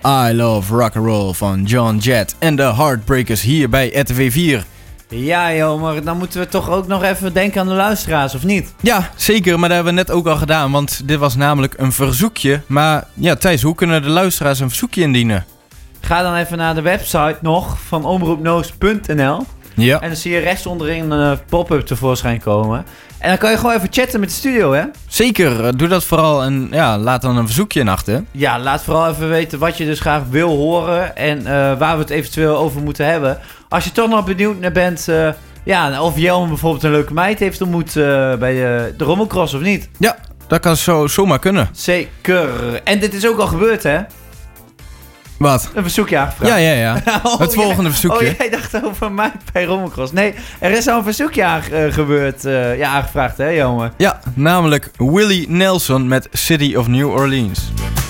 I Love Rock'n'Roll van John Jett en de Heartbreakers hier bij RTV 4. Ja joh, maar dan moeten we toch ook nog even denken aan de luisteraars, of niet? Ja, zeker, maar dat hebben we net ook al gedaan, want dit was namelijk een verzoekje. Maar ja, Thijs, hoe kunnen de luisteraars een verzoekje indienen? Ga dan even naar de website nog van omroepnoos.nl. Ja. En dan zie je rechts onderin een pop-up tevoorschijn komen. En dan kan je gewoon even chatten met de studio, hè? Zeker, doe dat vooral en ja, laat dan een verzoekje in achter. Ja, laat vooral even weten wat je dus graag wil horen en waar we het eventueel over moeten hebben. Als je toch nog benieuwd naar bent, of Jelme bijvoorbeeld een leuke meid heeft ontmoet bij de Rommelcross of niet. Ja, dat kan zomaar kunnen. Zeker. En dit is ook al gebeurd, hè? Wat? Een verzoekje aangevraagd. Ja. Het volgende verzoekje. Oh, jij dacht over mij bij Rommelcross. Nee, er is al een verzoekje aangevraagd, hè, jongen? Ja, namelijk Willie Nelson met City of New Orleans.